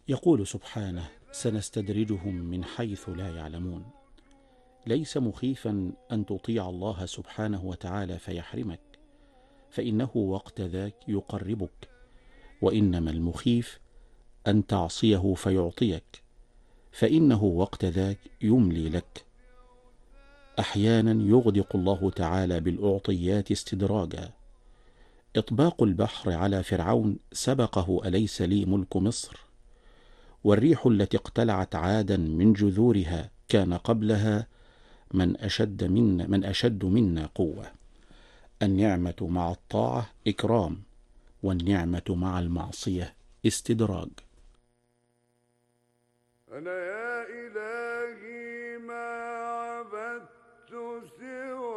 يقول سبحانه: سنستدرجهم من حيث لا يعلمون. ليس مخيفا أن تطيع الله سبحانه وتعالى فيحرمك، فإنه وقت ذاك يقربك، وإنما المخيف أن تعصيه فيعطيك، فإنه وقت ذاك يملي لك. أحيانا يغدق الله تعالى بالأعطيات استدراجا. إطباق البحر على فرعون سبقه: أليس لي ملك مصر؟ والريح التي اقتلعت عادا من جذورها كان قبلها من أشد منا قوة. النعمة مع الطاعة إكرام، والنعمة مع المعصية استدراج. أنا يا إلهي ما عبدت سوى